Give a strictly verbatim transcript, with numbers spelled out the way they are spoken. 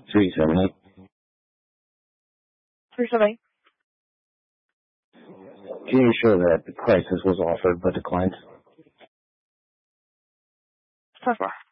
three seven eight. three seven eight. Can you show that the crisis was offered but declined? Press bar.